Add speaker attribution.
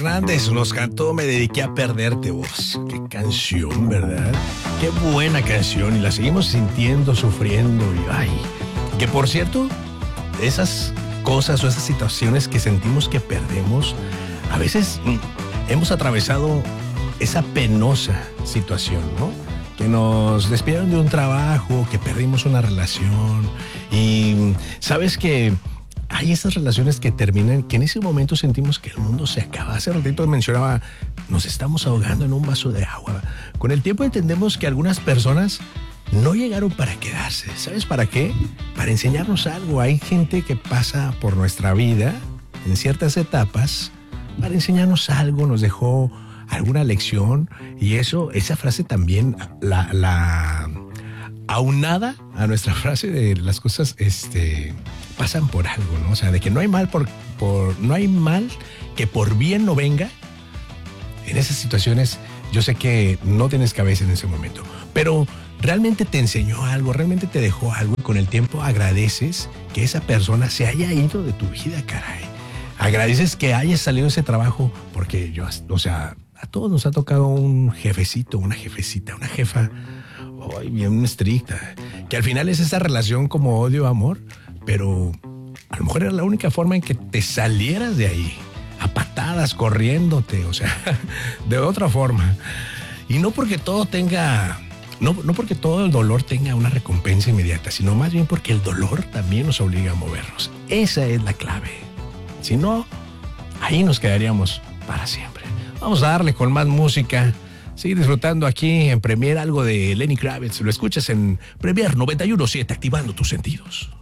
Speaker 1: Fernández nos cantó Me dediqué a perderte, vos. Qué canción, ¿verdad? Qué buena canción, y la seguimos sintiendo, sufriendo, y ay, que por cierto, esas cosas o esas situaciones que sentimos que perdemos, a veces hemos atravesado esa penosa situación, ¿no? Que nos despidieron de un trabajo, que perdimos una relación, y sabes que hay esas relaciones que terminan, que en ese momento sentimos que el mundo se acaba. Hace ratito mencionaba, nos estamos ahogando en un vaso de agua. Con el tiempo entendemos que algunas personas no llegaron para quedarse. ¿Sabes para qué? Para enseñarnos algo. Hay gente que pasa por nuestra vida en ciertas etapas para enseñarnos algo, nos dejó alguna lección, y esa frase también la aunada a nuestra frase de las cosas pasan por algo, ¿no? O sea, de que no hay mal no hay mal que por bien no venga. En esas situaciones yo sé que no tienes cabeza en ese momento, pero realmente te enseñó algo, realmente te dejó algo, y con el tiempo agradeces que esa persona se haya ido de tu vida, caray. Agradeces que hayas salido de ese trabajo, porque a todos nos ha tocado un jefecito, una jefecita, una jefa bien estricta, que al final es esa relación como odio-amor, pero a lo mejor era la única forma en que te salieras de ahí, a patadas, corriéndote, de otra forma. Y no porque todo no porque todo el dolor tenga una recompensa inmediata, sino más bien porque el dolor también nos obliga a movernos. Esa es la clave. Si no, ahí nos quedaríamos para siempre. Vamos a darle con más música. Sigue disfrutando aquí en Premier algo de Lenny Kravitz. Lo escuchas en Premier 91.7, activando tus sentidos.